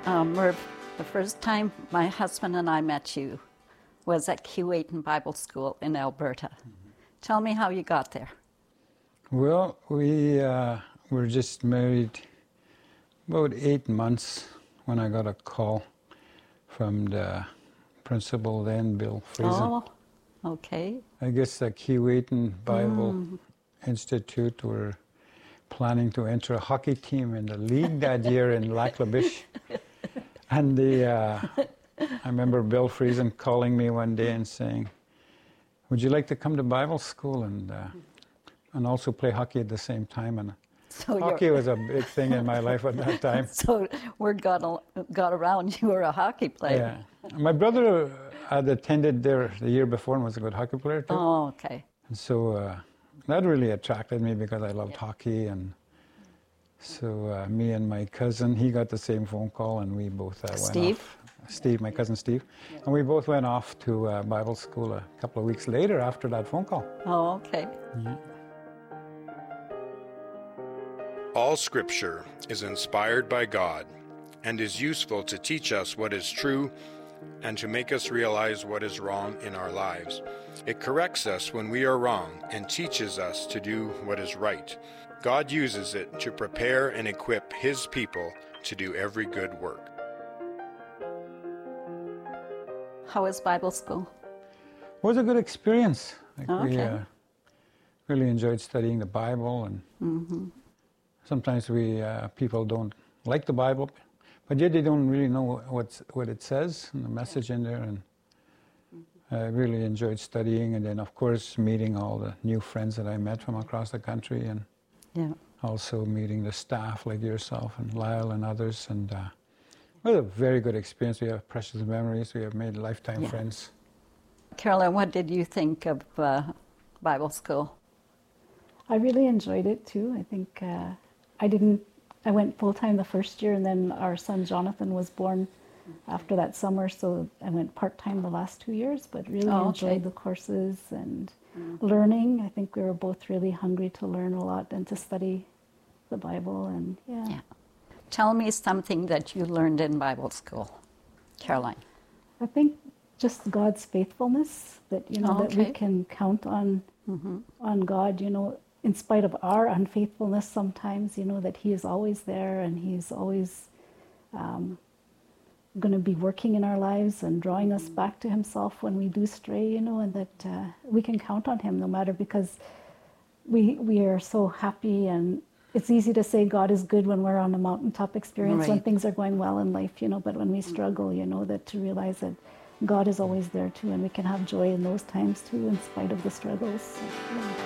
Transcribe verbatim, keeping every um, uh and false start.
Um, Merv, the first time my husband and I met you was at Keewatin Bible School in Alberta. Mm-hmm. Tell me how you got there. Well, we uh, were just married about eight months when I got a call from the principal then, Bill Friesen. Oh, okay. I guess the Keewatin Bible Mm. Institute were planning to enter a hockey team in the league that year in Lac La Biche. And the, uh, I remember Bill Friesen calling me one day and saying, would you like to come to Bible school and uh, and also play hockey at the same time? And so hockey was a big thing in my life at that time. So word got, got around you were a hockey player. Yeah. My brother had attended there the year before and was a good hockey player too. Oh, okay. And so uh, that really attracted me because I loved Yeah. hockey. And so uh, me and my cousin, he got the same phone call and we both uh, went Steve? off. Steve, my cousin Steve. And we both went off to uh, Bible school a couple of weeks later after that phone call. Oh, okay. Yeah. All Scripture is inspired by God and is useful to teach us what is true and to make us realize what is wrong in our lives. It corrects us when we are wrong and teaches us to do what is right. God uses it to prepare and equip His people to do every good work. How was Bible school? It was a good experience. Like Okay. We uh, really enjoyed studying the Bible, and Mm-hmm. sometimes we uh, people don't like the Bible, but yet they don't really know what's, what it says and the message in there. And I really enjoyed studying, and then of course meeting all the new friends that I met from across the country, and Yeah. also meeting the staff like yourself and Lyle and others. And uh, it was a very good experience. We have precious memories. We have made lifetime Yeah. friends. Carolyn, what did you think of uh, Bible school? I really enjoyed it too. I think uh, I didn't. I went full time the first year, and then our son Jonathan was born after that summer, so I went part time the last two years. But really Oh, okay. enjoyed the courses and learning. I think we were both really hungry to learn a lot and to study the Bible. And yeah, Yeah. Tell me something that you learned in Bible school, Caroline. I think just God's faithfulness. That you know Oh, that we okay. can count on Mm-hmm. on God. You know. In spite of our unfaithfulness sometimes, you know, that He is always there and He's always um, going to be working in our lives and drawing us back to Himself when we do stray, you know, and that uh, we can count on Him no matter, because we we are so happy, and it's easy to say God is good when we're on a mountaintop experience, when Right. things are going well in life, you know, but when we struggle, you know, that to realize that God is always there too, and we can have joy in those times too in spite of the struggles. So, yeah.